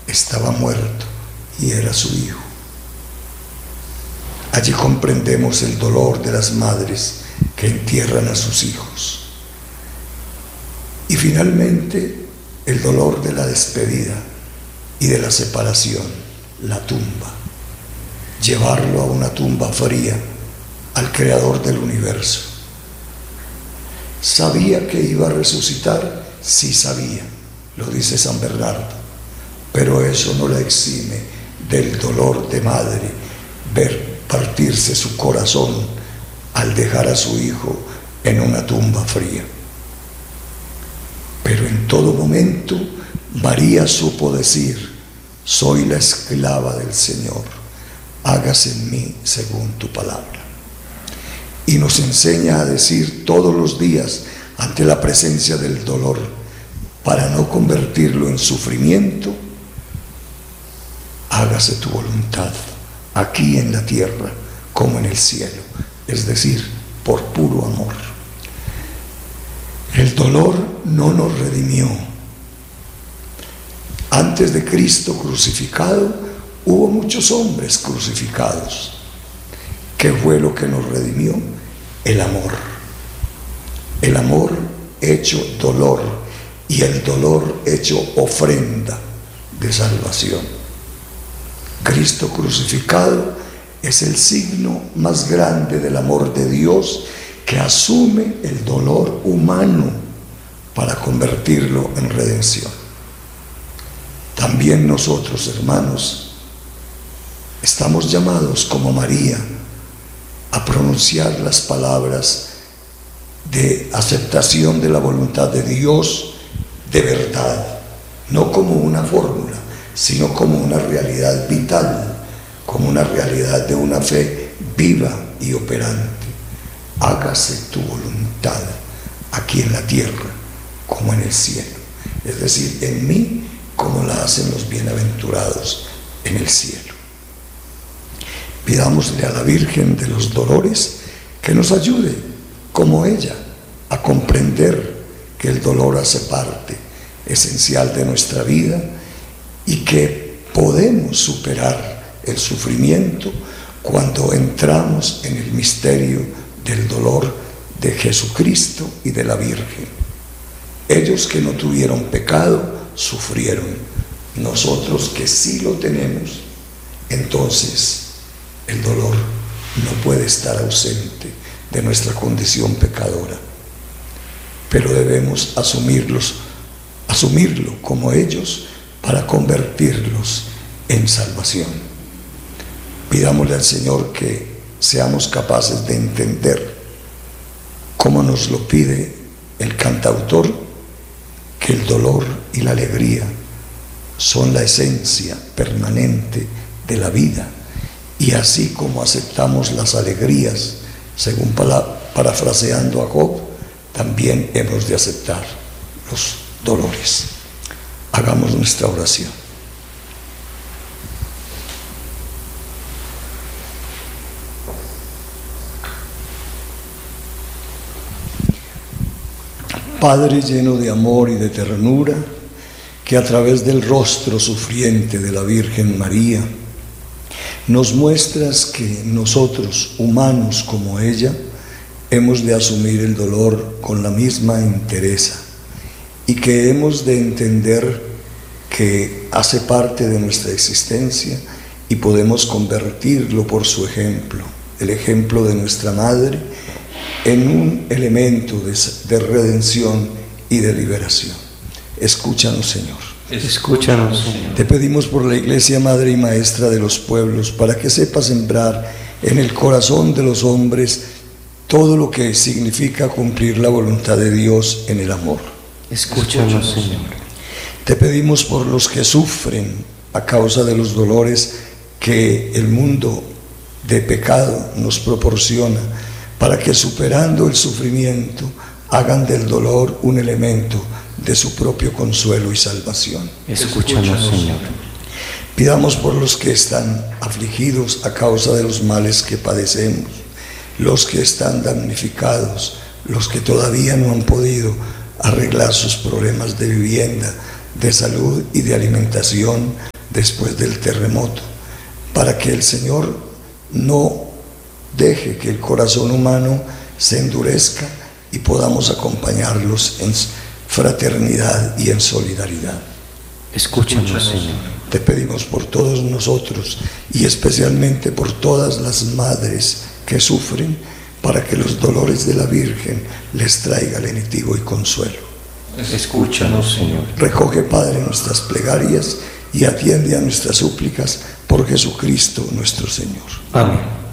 estaba muerto y era su hijo. Allí comprendemos el dolor de las madres que entierran a sus hijos. Y finalmente el dolor de la despedida y de la separación, la tumba. Llevarlo a una tumba fría, al Creador del universo. ¿Sabía que iba a resucitar? Sí sabía, lo dice San Bernardo, pero eso no le exime del dolor de madre ver partirse su corazón al dejar a su hijo en una tumba fría. Pero en todo momento María supo decir: soy la esclava del Señor, hágase en mí según tu palabra. Y nos enseña a decir todos los días ante la presencia del dolor, para no convertirlo en sufrimiento: hágase tu voluntad, aquí en la tierra como en el cielo, es decir, por puro amor. El dolor no nos redimió. Antes de Cristo crucificado, hubo muchos hombres crucificados. ¿Qué fue lo que nos redimió? El amor. El amor hecho dolor y el dolor hecho ofrenda de salvación. Cristo crucificado es el signo más grande del amor de Dios, que asume el dolor humano para convertirlo en redención. También nosotros, hermanos, estamos llamados como María a pronunciar las palabras de aceptación de la voluntad de Dios de verdad, no como una fórmula, sino como una realidad vital, como una realidad de una fe viva y operante. Hágase tu voluntad aquí en la tierra como en el cielo, es decir, en mí como la hacen los bienaventurados en el cielo. Pidámosle a la Virgen de los Dolores que nos ayude, como ella, a comprender que el dolor hace parte esencial de nuestra vida y que podemos superar el sufrimiento cuando entramos en el misterio del dolor de Jesucristo y de la Virgen. Ellos que no tuvieron pecado sufrieron. Nosotros que sí lo tenemos, entonces el dolor no puede estar ausente de nuestra condición pecadora, pero debemos asumirlo como ellos para convertirlos en salvación. Pidámosle al Señor que seamos capaces de entender, como nos lo pide el cantautor, que el dolor y la alegría son la esencia permanente de la vida, y así como aceptamos las alegrías, según parafraseando a Job, también hemos de aceptar los dolores. Hagamos nuestra oración. Padre lleno de amor y de ternura, que a través del rostro sufriente de la Virgen María nos muestras que nosotros, humanos como ella, hemos de asumir el dolor con la misma entereza y que hemos de entender que hace parte de nuestra existencia y podemos convertirlo por su ejemplo, el ejemplo de nuestra Madre, en un elemento de redención y de liberación. Escúchanos, Señor. Escúchanos, Señor. Te pedimos por la Iglesia Madre y Maestra de los pueblos, para que sepa sembrar en el corazón de los hombres todo lo que significa cumplir la voluntad de Dios en el amor. Escúchanos, Señor. Te pedimos por los que sufren a causa de los dolores que el mundo de pecado nos proporciona, para que superando el sufrimiento hagan del dolor un elemento de su propio consuelo y salvación. Escúchanos, Señor. Pidamos por los que están afligidos a causa de los males que padecemos, los que están damnificados, los que todavía no han podido arreglar sus problemas de vivienda, de salud y de alimentación, después del terremoto, para que el Señor no deje que el corazón humano se endurezca y podamos acompañarlos en fraternidad y en solidaridad. Escúchanos, Señor. Te pedimos por todos nosotros y especialmente por todas las madres que sufren, para que los dolores de la Virgen les traiga lenitivo y consuelo. Escúchanos, Señor. Recoge, Padre, nuestras plegarias y atiende a nuestras súplicas por Jesucristo nuestro Señor. Amén.